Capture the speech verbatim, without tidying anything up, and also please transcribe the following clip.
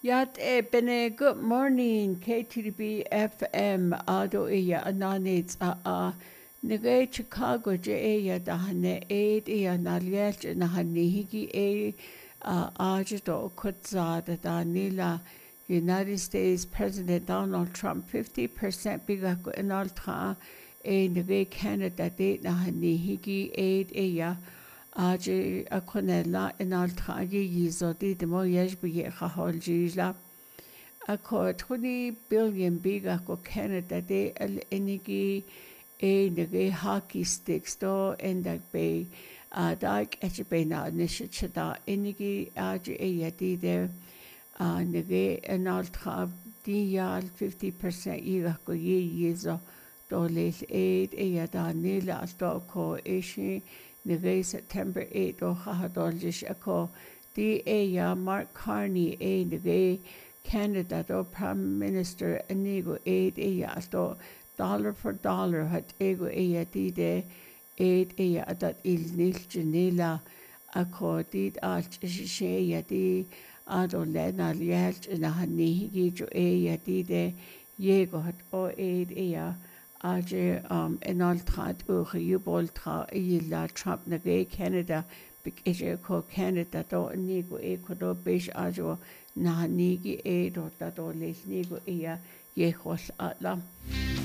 Yat e bene good morning K T D B F M ado iya ananits a a nige Chicago je iya dahane aid iya naliel na hanihigi e a ajido kutzada da nila United States President Donald Trump fifty percent biga ko enaltra e nige Canada de na hanihigi aid iya Aji akonella enaltra gi yizo di demo yeshbi khahol jila ako twenty billion biga ko Canada de al enigi e nege hockey sticks do endak be a dak etbe na nishchada enigi aji e yadi de a nege enaltra di yal fifty percent yiga ko yi yizo do le aid e yada nila do ko eshi Nige September eighth o chahadoljish ako di e ya Mark Carney e nige Canada do Prime Minister anigo aid e ya do dollar for dollar hat ego e ya di de aid e ya dat il nil janela ako di alt she ya di ado lena lielt na hanigi jo e ya di de yego hat o aid e ya Aje um enaltrat ure juboltra illa Trump nage Canada big eje ko Canada do nigo e ko do besh ajo na nigi e do da do les nigo e ya ye khos atla